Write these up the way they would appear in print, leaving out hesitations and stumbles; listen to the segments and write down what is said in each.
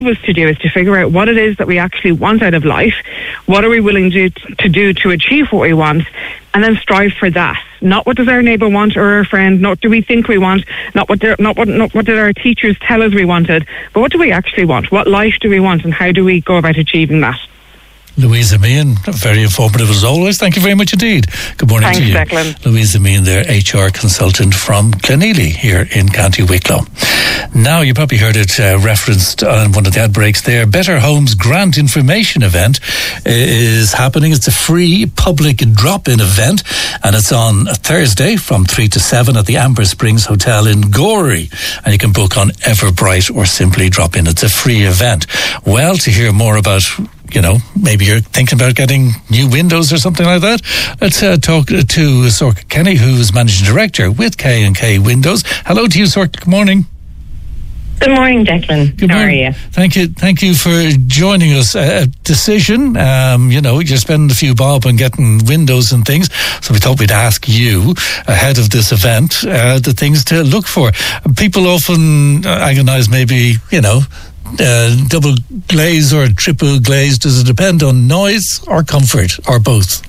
us to do is to figure out what it is that we actually want out of life, what are we willing to do to achieve what we want, and then strive for that. Not what does our neighbour want or our friend, not do we think we want, not what did our teachers tell us we wanted, but what do we actually want? What life do we want, and how do we go about achieving that? Louisa Meehan, very informative as always. Thank you very much indeed. Good morning to you. Thanks, Declan. Louisa Meehan, their HR consultant from Glenealy here in County Wicklow. Now, you probably heard it referenced on one of the ad breaks there. Better Homes Grant Information Event is happening. It's a free public drop-in event, and it's on a Thursday from 3 to 7 at the Amber Springs Hotel in Gorey. And you can book on Everbright or simply drop in. It's a free event. Well, to hear more about, maybe you're thinking about getting new windows or something like that. Let's talk to Sorka Kenny, who's Managing Director with K&K Windows. Hello to you, Sorka. Good morning. Good morning, Declan. Good morning. How are you? Thank you for joining us. A decision, you're spending a few bob on getting windows and things, so we thought we'd ask you, ahead of this event, the things to look for. People often agonise maybe, double glaze or triple glaze. Does it depend on noise or comfort or both?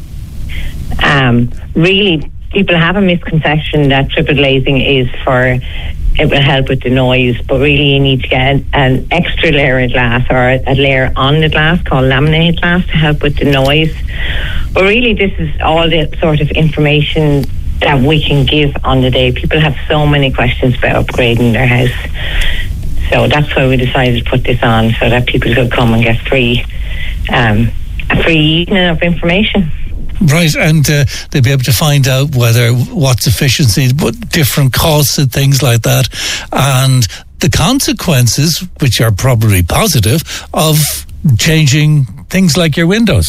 Really, people have a misconception that triple glazing is it will help with the noise, but really you need to get an extra layer of glass or a layer on the glass called laminated glass to help with the noise. But really this is all the sort of information that we can give on the day. People have so many questions about upgrading their house. So that's why we decided to put this on, so that people could come and get a free evening of information. Right, and they'll be able to find out what's efficiency, what different costs and things like that, and the consequences, which are probably positive, of changing things like your windows.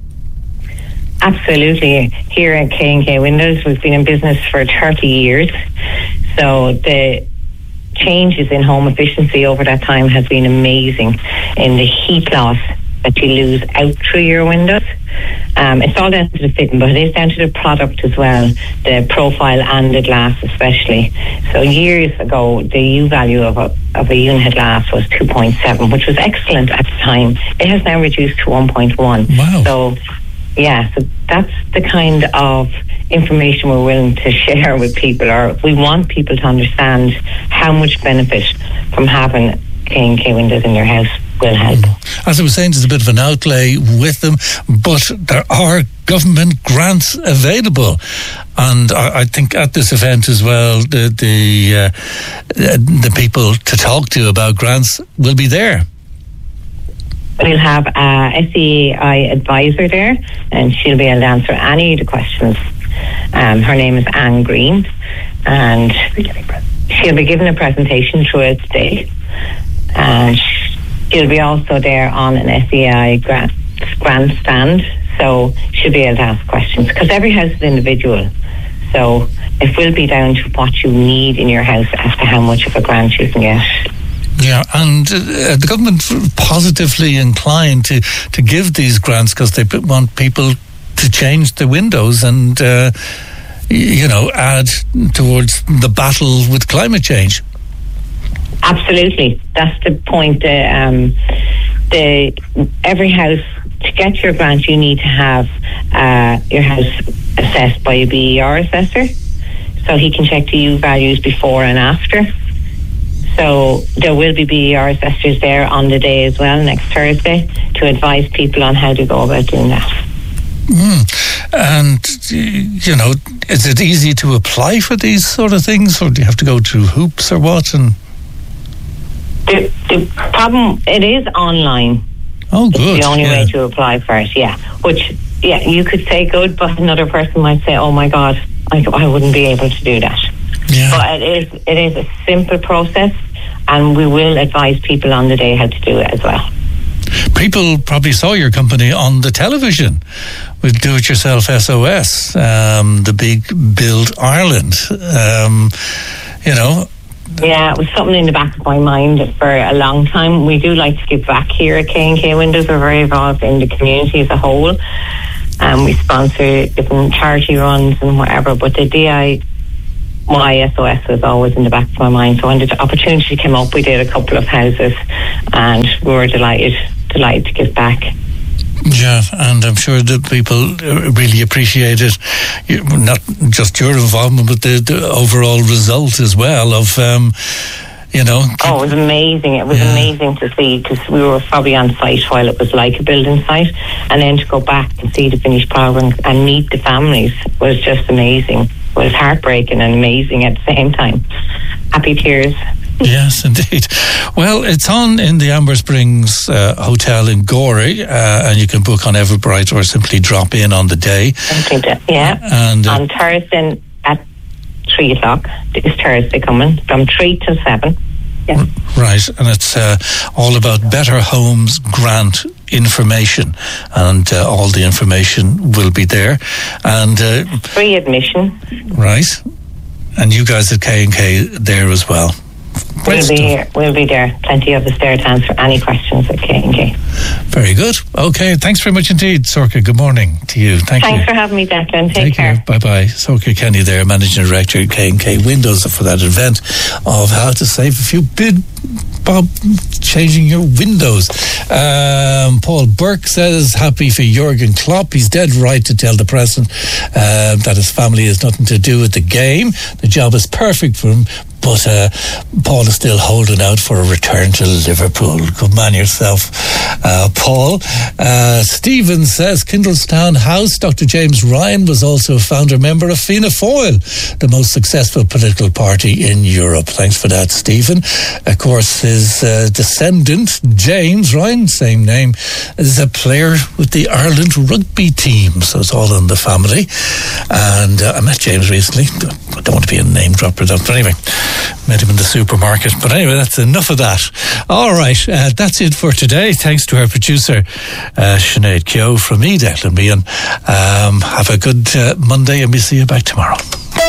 Absolutely. Here at K&K Windows, we've been in business for 30 years, so the changes in home efficiency over that time has been amazing. In the heat loss that you lose out through your windows, it's all down to the fitting, but it is down to the product as well, the profile and the glass especially. So years ago, the U value of a unit glass was 2.7, which was excellent at the time. It has now reduced to 1.1. Wow. So that's the kind of information we're willing to share with people, or we want people to understand how much benefit from having K&K Windows in their house will help. As I was saying, there's a bit of an outlay with them, but there are government grants available, and I think at this event as well, the people to talk to about grants will be there. We'll have a SEI advisor there, and she'll be able to answer any of the questions. Her name is Anne Green, and she'll be giving a presentation throughout the day. And she'll be also there on an SEI grant stand, so she'll be able to ask questions, because every house is individual. So it will be down to what you need in your house as to how much of a grant you can get. Yeah, and the government positively inclined to give these grants because they want people to change the windows and, add towards the battle with climate change. Absolutely. That's the point. Every house, to get your grant, you need to have your house assessed by a BER assessor, so he can check the U values before and after. So there will be BER assessors there on the day as well, next Thursday, to advise people on how to go about doing that. And, is it easy to apply for these sort of things, or do you have to go through hoops or what? And the problem, it is online. Oh, good. It's the only way to apply for it, Which, you could say good, but another person might say, oh my God, I wouldn't be able to do that. Yeah. But it is a simple process, and we will advise people on the day how to do it as well. People probably saw your company on the television with Do It Yourself SOS, the Big Build Ireland. Yeah, it was something in the back of my mind for a long time. We do like to give back here at K&K Windows. We're very involved in the community as a whole. We sponsor different charity runs and whatever, but the my SOS was always in the back of my mind. So when the opportunity came up, we did a couple of houses, and we were delighted to give back. Yeah, and I'm sure that people really appreciate it, not just your involvement, but the overall result as well of, you know. Oh, it was amazing. It was amazing to see, because we were probably on site while it was like a building site, and then to go back and see the finished product and meet the families was just amazing. It was heartbreaking and amazing at the same time. Happy tears. Yes, indeed. Well, it's on in the Amber Springs Hotel in Gorey, and you can book on Everbright or simply drop in on the day. Yeah, and on Thursday at 3 o'clock. This Thursday coming from 3 to 7. Yeah. Right, and it's all about Better Homes grant information, and all the information will be there. And free admission. Right, and you guys at K&K there as well. We'll be there. Plenty of us there to answer any questions at K&K. Very good. Okay, thanks very much indeed, Sorcha. Good morning to you. Thanks for having me, Declan. Take care. Bye-bye. Sorcha Kenny there, Managing Director at K&K Windows, for that event of how to save a few bob changing your windows. Paul Burke says happy for Jurgen Klopp. He's dead right to tell the president that his family has nothing to do with the game. The job is perfect for him, but Paul is still holding out for a return to Liverpool. Good man yourself, Paul. Stephen says Kindlestown House. Dr. James Ryan was also a founder member of Fianna Fáil, the most successful political party in Europe. Thanks for that, Stephen. Of course, his descendant, James Ryan, same name, is a player with the Ireland rugby team, so it's all in the family. And I met James recently. I don't want to be a name dropper, but anyway, met him in the supermarket. But anyway, that's enough of that. All right, that's it for today. Thanks to our producer, Sinead Keogh, from me, Declan Meehan. Have a good Monday, and we'll see you back tomorrow.